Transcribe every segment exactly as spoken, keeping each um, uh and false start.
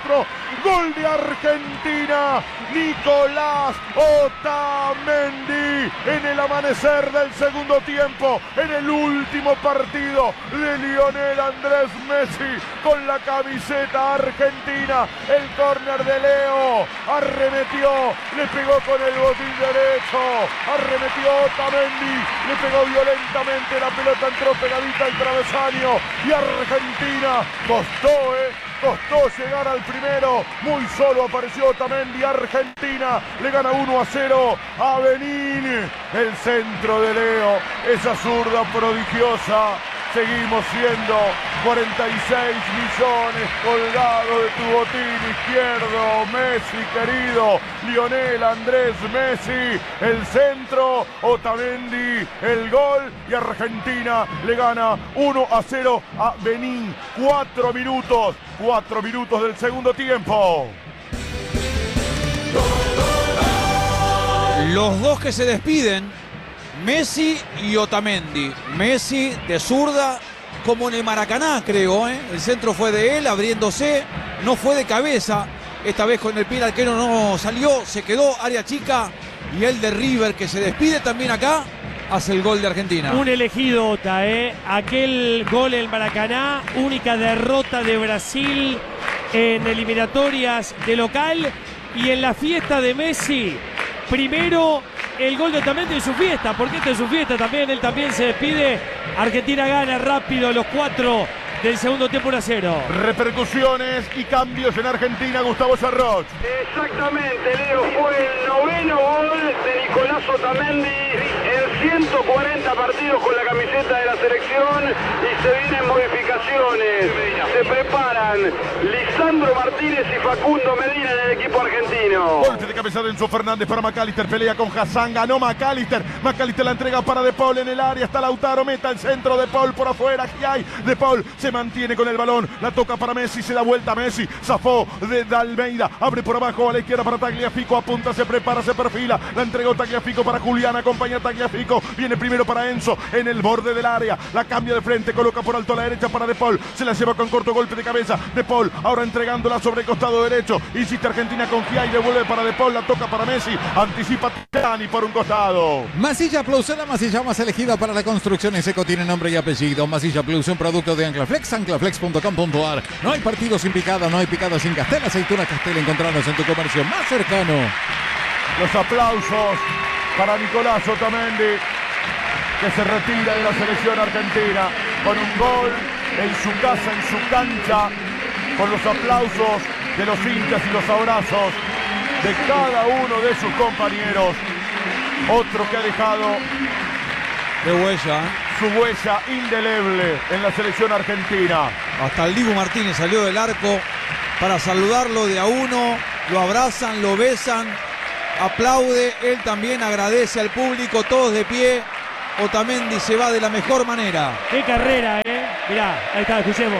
cuatro. Gol de Argentina. Nicolás Otamendi en el amanecer del segundo tiempo, en el último partido de Lionel Andrés Messi con la camiseta argentina. El córner de Leo, arremetió, le pegó con el botín derecho, arremetió Otamendi, le pegó violentamente, la pelota entró pegadita al travesaño y Argentina costó, eh Costó llegar al primero, muy solo apareció Otamendi. Argentina le gana uno a cero a Benín. El centro de Leo, esa zurda prodigiosa. Seguimos siendo cuarenta y seis millones colgados de tu botín izquierdo. Messi querido, Lionel Andrés Messi, el centro, Otamendi, el gol y Argentina le gana uno a cero a Benín. Cuatro minutos, cuatro minutos del segundo tiempo. Los dos que se despiden, Messi y Otamendi. Messi de zurda, como en el Maracaná, creo, ¿eh? El centro fue de él, abriéndose, no fue de cabeza. Esta vez con el pie el arquero no salió, se quedó, área chica. Y el de River, que se despide también acá, hace el gol de Argentina. Un elegido, Ota, ¿eh? Aquel gol en el Maracaná, única derrota de Brasil en eliminatorias de local. Y en la fiesta de Messi, primero el gol de Otamendi en su fiesta, porque esta es su fiesta también, él también se despide. Argentina gana rápido los cuatro del segundo tiempo, uno a cero. Repercusiones y cambios en Argentina, Gustavo Sarroch. Exactamente, Leo, fue el noveno gol de Nicolás Otamendi en ciento cuarenta partidos con la camiseta de la selección y se vienen modificaciones. Se preparan Lisandro Martínez y Facundo Medina en el equipo argentino. Golpe de cabeza de Enzo Fernández para McAllister, pelea con Hassan, ganó McAllister. McAllister la entrega para De Paul en el área, está Lautaro, meta el centro, De Paul por afuera, Giai. De Paul se mantiene con el balón, la toca para Messi, se da vuelta Messi, zafó de Almeida, abre por abajo a la izquierda para Tagliafico, apunta, se prepara, se perfila, la entregó Tagliafico para Julián, acompaña a Tagliafico, viene primero para Enzo en el borde del área, la cambia de frente, coloca por alto a la derecha para De Paul, se la lleva con corto golpe de cabeza, De Paul ahora entregándola sobre el costado derecho, insiste Argentina con Giai, devuelve para De Paul, la toca para Messi, anticipa Tani por un costado. Masilla Plus, la masilla más elegida para la construcción en seco, tiene nombre y apellido. Masilla Plus, un producto de Anclaflex, anclaflex punto com punto ar. No hay partido sin picada, no hay picada sin Castel. Aceituna Castel, encontrarnos en tu comercio más cercano. Los aplausos para Nicolás Otamendi, que se retira de la selección argentina con un gol en su casa, en su cancha, con los aplausos de los hinchas y los abrazos de cada uno de sus compañeros. Otro que ha dejado de huella, ¿eh? su huella indeleble en la selección argentina. Hasta el Dibu Martínez salió del arco para saludarlo de a uno, lo abrazan, lo besan, aplaude, él también agradece al público, todos de pie. Otamendi se va de la mejor manera. ¡Qué carrera, eh! Mirá, ahí está, escuchemos.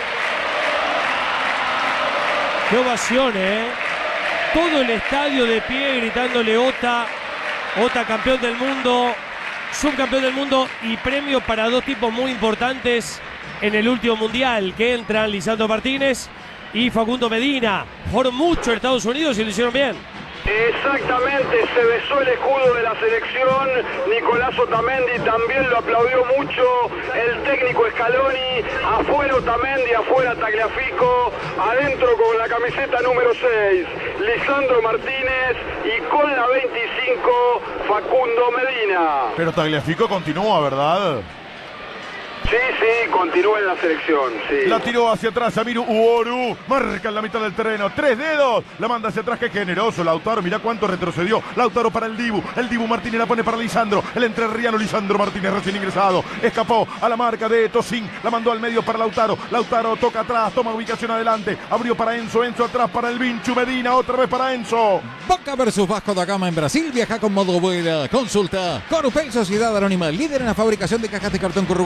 ¡Qué ovación, eh! Todo el estadio de pie gritándole Ota, Ota campeón del mundo, subcampeón del mundo y premio para dos tipos muy importantes en el último mundial que entran, Lisandro Martínez y Facundo Medina. Por mucho en Estados Unidos y lo hicieron bien. Exactamente, se besó el escudo de la selección, Nicolás Otamendi también lo aplaudió mucho, el técnico Scaloni, afuera Otamendi, afuera Tagliafico, adentro con la camiseta número seis, Lisandro Martínez y con la veinticinco, Facundo Medina. Pero Tagliafico continúa, ¿verdad? Sí, sí, continúa en la selección, sí. La tiró hacia atrás, Samiru Uoru, marca en la mitad del terreno, tres dedos, la manda hacia atrás, qué generoso Lautaro, mirá cuánto retrocedió, Lautaro para el Dibu, el Dibu Martínez la pone para Lisandro, el entrerriano Lisandro Martínez recién ingresado, escapó a la marca de Tosin, la mandó al medio para Lautaro, Lautaro toca atrás, toma ubicación adelante, abrió para Enzo, Enzo atrás para el Vinchu Medina, otra vez para Enzo. Boca versus Vasco da Gama en Brasil, viaja con modo vuela, consulta, Corupel, Sociedad Anónima, líder en la fabricación de cajas de cartón corrugado, atendemos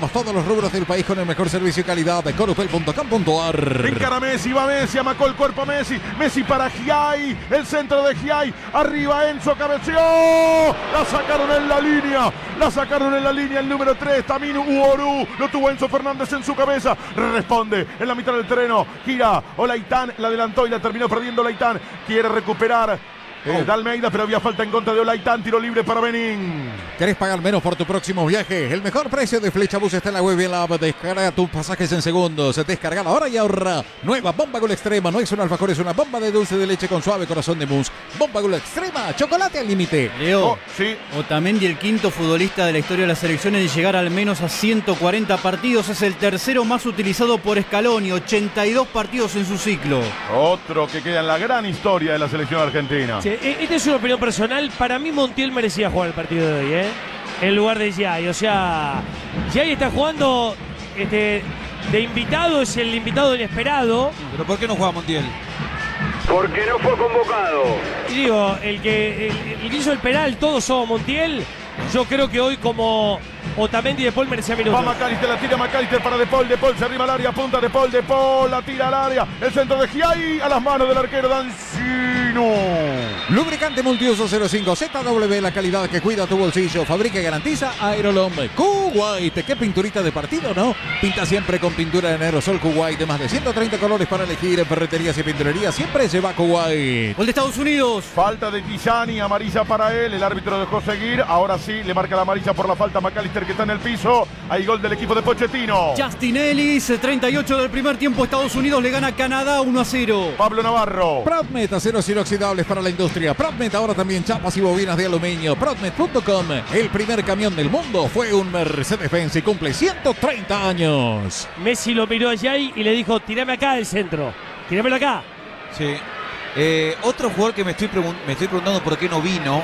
Tenemos todos los rubros del país con el mejor servicio y calidad de corupel punto com punto ar. Encara Messi, va Messi, amacó el cuerpo Messi. Messi para Giai, el centro de Giai. Arriba Enzo cabeceó. La sacaron en la línea. La sacaron en la línea el número tres, Taminu Uoru. Lo tuvo Enzo Fernández en su cabeza. Responde en la mitad del terreno. Gira Olaitán, la adelantó y la terminó perdiendo Olaitán. Quiere recuperar Eh, oh. Dalmeida, pero había falta en contra de Olaitán. Tiro libre para Benín. ¿Querés pagar menos por tu próximo viaje? El mejor precio de Flechabús está en la web y en la app. Descarga tus pasajes en segundos. Descarga ahora y ahorra. Nueva Bomba Gol Extrema. No es un alfajor, es una bomba de dulce de leche con suave corazón de mousse. Bomba Gol Extrema. Chocolate al límite. Leo, oh, sí. Otamendi, el quinto futbolista de la historia de la selección en llegar al menos a ciento cuarenta partidos. Es el tercero más utilizado por Scaloni. ochenta y dos partidos en su ciclo. Otro que queda en la gran historia de la selección argentina. Sí, esta es una opinión personal. Para mí Montiel merecía jugar el partido de hoy, ¿eh? En lugar de Giai. O sea, Giai está jugando este, de invitado, es el invitado inesperado. ¿Pero por qué no juega Montiel? Porque no fue convocado. Y digo, el que, el, el que hizo el penal, todos somos Montiel. Yo creo que hoy como Otamendi y De Paul merecía minutos. Va McAllister, la tira McAllister para De Paul. De Paul se arriba al área, punta De Paul. De Paul la tira al área. El centro de Giai a las manos del arquero Dancino. Lubricante multiuso cero cinco Z W, la calidad que cuida tu bolsillo. Fabrica y garantiza Aerolom. Kuwait, ¿qué pinturita de partido, no? Pinta siempre con pintura en aerosol Kuwait. De más de ciento treinta colores para elegir en ferreterías y pinturerías. Siempre se va a Kuwait. Gol de Estados Unidos. Falta de Tijani, amarilla para él. El árbitro dejó seguir. Ahora sí, le marca la amarilla por la falta a McAllister, que está en el piso. Hay gol del equipo de Pochettino. Justin Ellis, treinta y ocho del primer tiempo. Estados Unidos le gana a Canadá uno a cero. Pablo Navarro. Prodmet, aceros inoxidables para la industria. Prodmet, ahora también chapas y bobinas de aluminio. Prodmet punto com, el primer camión del mundo fue un Mercedes-Benz y cumple ciento treinta años. Messi lo miró a Giai y le dijo, tirame acá el centro. Tirámelo acá. Sí. Eh, otro jugador que me estoy, me estoy preguntando por qué no vino,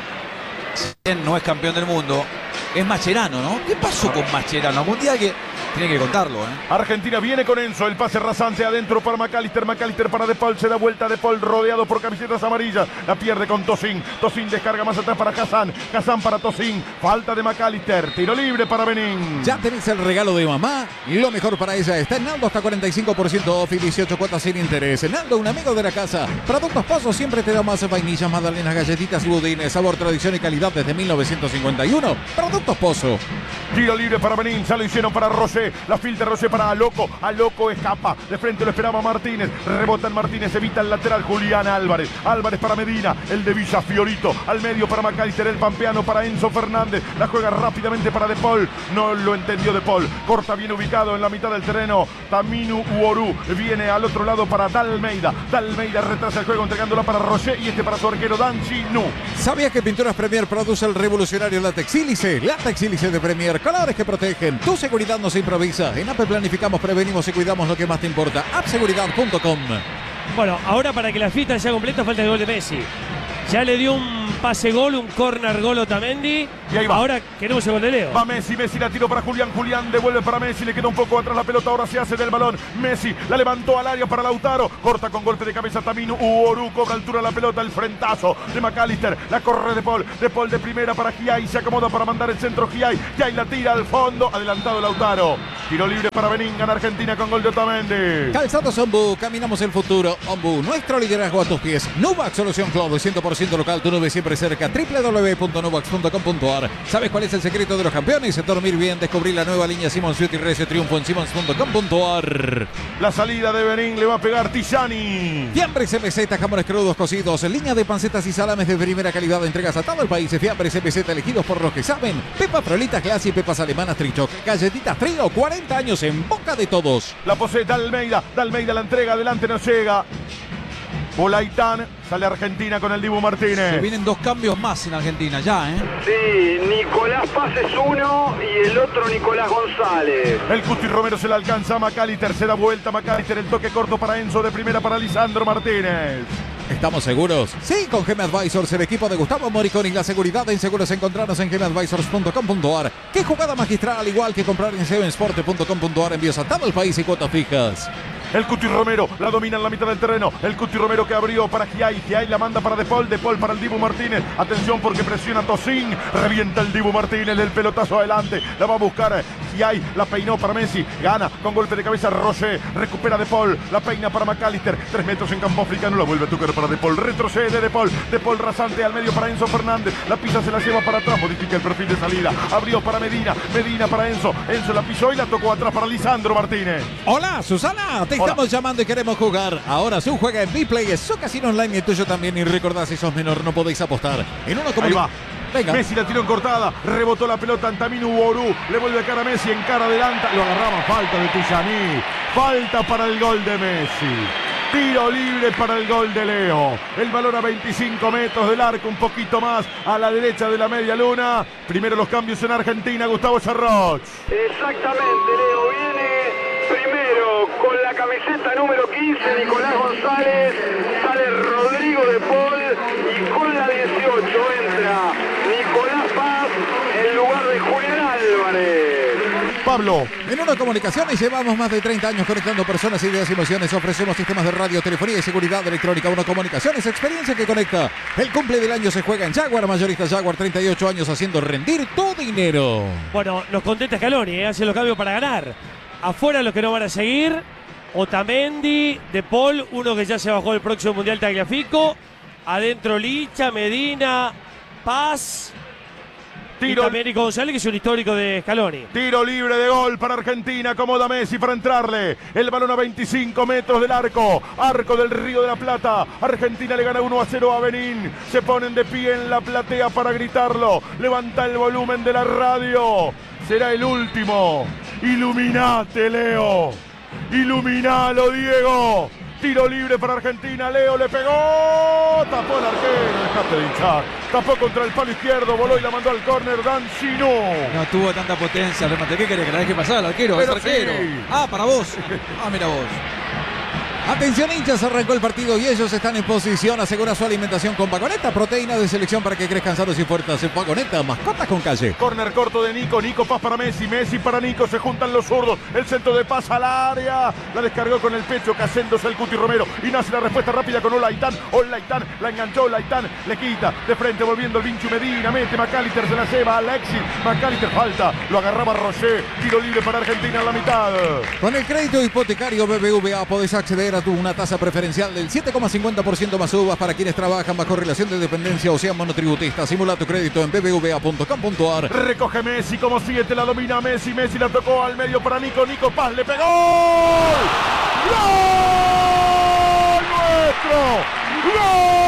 si bien no es campeón del mundo, es Mascherano, ¿no? ¿Qué pasó con Mascherano? Algún día que tiene que contarlo, ¿eh? Argentina viene con Enzo, el pase rasante adentro para McAllister, McAllister para De Paul, se da vuelta De Paul rodeado por camisetas amarillas, la pierde con Tosin, Tosin descarga más atrás para Kazan, Kazan para Tosin, falta de McAllister, tiro libre para Benín. Ya tenés el regalo de mamá y lo mejor para ella está en Naldo, hasta cuarenta y cinco por ciento off y dieciocho cuotas sin interés. Naldo, un amigo de la casa. Productos Pozo siempre te da más vainillas, magdalenas, galletitas y budines, sabor, tradición y calidad desde mil novecientos cincuenta y uno. Productos Pozo. Tiro libre para Benín, ya lo hicieron para Rosé. La filtra Rosé para Aloco. Aloco escapa. De frente lo esperaba Martínez. Rebota en Martínez. Evita el lateral Julián Álvarez. Álvarez para Medina. El de Villa Fiorito. Al medio para McAllister. El pampeano para Enzo Fernández. La juega rápidamente para De Paul. No lo entendió De Paul. Corta bien ubicado en la mitad del terreno. Taminu Uoru. Viene al otro lado para Dalmeida. Dalmeida retrasa el juego entregándola para Rosé. Y este para su arquero Dancino. ¿Sabías que Pinturas Premier produce el revolucionario látex sílice? Látex sílice de Premier. Colores que protegen. Tu seguridad no se improvisa. En APE planificamos, prevenimos y cuidamos lo que más te importa. app seguridad punto com. Bueno, ahora para que la fiesta sea completa falta el gol de Messi. Ya le dio un pase gol, un corner gol Otamendi. Y ahí va. Ahora queremos el gol de Leo. Va Messi, Messi la tiró para Julián, Julián devuelve para Messi, le queda un poco atrás la pelota, ahora se hace del balón. Messi la levantó al área para Lautaro, corta con golpe de cabeza Taminu Uoru, cobra altura la pelota, el frentazo de McAllister, la corre De Paul, De Paul de primera para Giai, se acomoda para mandar el centro Giai, Giai la tira al fondo, adelantado Lautaro. Tiro libre para Benín, gana Argentina con gol de Otamendi. Calzados Ombu, caminamos el futuro. Ombu, nuestro liderazgo a tus pies. Nuvax, solución cloud, cien por ciento local, tu nube siempre cerca. doble u doble u doble u punto nuvax punto com punto ar. ¿Sabes cuál es el secreto de los campeones? Dormir bien, descubrir la nueva línea Simons Beauty Recio Triunfo en simons punto com punto ar. La salida de Benín le va a pegar Tijani. Fiambres M Z, jamones crudos cocidos, línea de pancetas y salames de primera calidad, entregas a todo el país. Fiambres M Z elegidos por los que saben. Pepa Frolitas Classy, pepas alemanas Trichoc, galletitas Trío, cuarenta años en boca de todos. La posee Dalmeida, Dalmeida la entrega, adelante no llega. Olaitán, sale Argentina con el Dibu Martínez. Se vienen dos cambios más en Argentina ya, ¿eh? Sí, Nicolás Paz es uno y el otro Nicolás González. El Cuti Romero se la alcanza a McAllister, se da vuelta McAllister, el toque corto para Enzo, de primera para Lisandro Martínez. ¿Estamos seguros? Sí, con G M Advisors, el equipo de Gustavo Moriconi. La seguridad en seguros encontrarnos en g m advisors punto com punto ar. Qué jugada magistral, al igual que comprar en seven sport punto com punto ar. Envíos a todo el país y cuotas fijas. El Cuti Romero la domina en la mitad del terreno. El Cuti Romero que abrió para Giai. Giai la manda para De Paul. De Paul para el Dibu Martínez. Atención porque presiona Tosin. Revienta el Dibu Martínez. El pelotazo adelante. La va a buscar Giai. La peinó para Messi. Gana con golpe de cabeza Roger. Recupera De Paul. La peina para McAllister. Tres metros en campo africano. La vuelve a tocar para De Paul. Retrocede De Paul. De Paul rasante al medio para Enzo Fernández. La pisa se la lleva para atrás. Modifica el perfil de salida. Abrió para Medina. Medina para Enzo. Enzo la pisó y la tocó atrás para Lisandro Martínez. Hola, Susana. Te Hola. estamos llamando y queremos jugar. Ahora su juega en Bplay. Es su casino online y el tuyo también. Y recordad, si sos menor no podéis apostar. En uno como Ahí va. Venga. Messi la tiró en cortada, rebotó la pelota Antamino Uború, le vuelve a cara a Messi, en cara adelanta, lo agarraba, falta de Tijani, falta para el gol de Messi. Tiro libre para el gol de Leo. El balón a veinticinco metros del arco, un poquito más a la derecha de la media luna. Primero los cambios en Argentina, Gustavo Charroch. Exactamente, Leo. Viene primero con la camiseta número quince, Nicolás González. Sale Rodrigo De Paul y con la dieciocho entra Nicolás Paz en lugar de Julián Álvarez. Pablo. En Uno Comunicaciones llevamos más de treinta años conectando personas, ideas y emociones. Ofrecemos sistemas de radio, telefonía y seguridad electrónica. Uno Comunicaciones, experiencia que conecta. El cumple del año se juega en Jaguar, mayorista Jaguar, treinta y ocho años haciendo rendir tu dinero. Bueno, nos contesta Scaloni, ¿eh? Hace los cambios para ganar. Afuera los que no van a seguir, Otamendi, De Paul, uno que ya se bajó del próximo Mundial Tagliafico. Adentro Licha, Medina, Paz. Tiro. Y también Nico González, que es un histórico de Scaloni. Tiro libre de gol para Argentina, acomoda Messi para entrarle. El balón a veinticinco metros del arco. Arco del Río de la Plata. Argentina le gana uno a cero a Benín. Se ponen de pie en la platea para gritarlo. Levanta el volumen de la radio. Será el último. Iluminate, Leo. Iluminalo, Diego. Tiro libre para Argentina, Leo le pegó, tapó el arquero, dejate de hinchar, tapó contra el palo izquierdo, voló y la mandó al córner, Dan Sinu. No tuvo tanta potencia, remate. ¿Qué querés? Que la deje pasar al arquero, Pero es arquero. sí. Ah, para vos. Ah, mira vos. Atención hinchas, arrancó el partido y ellos están en posición. Asegura su alimentación con Vagoneta, proteína de selección para que crezcan sanos y fuertes. Vagoneta, mascotas con calle. Córner corto de Nico, Nico Paz para Messi, Messi para Nico, se juntan los zurdos, el centro de Paz al área, la descargó con el pecho, casándose el Cuti Romero y nace la respuesta rápida con Olaitán, Olaitán, la enganchó Olaitán, le quita, de frente volviendo el Vinchu Medina, mete McAllister, se la lleva Alexis, McAllister falta, lo agarraba Roger, tiro libre para Argentina en la mitad. Con el crédito hipotecario B B V A podés acceder a tu una tasa preferencial del siete coma cincuenta por ciento más uvas para quienes trabajan bajo relación de dependencia o sean monotributistas. Simula tu crédito en b b v a punto com punto a r. Recoge Messi como siete, la domina Messi, Messi la tocó al medio para Nico, Nico Paz le pegó. ¡Gol! ¡Nuestro! ¡Gol!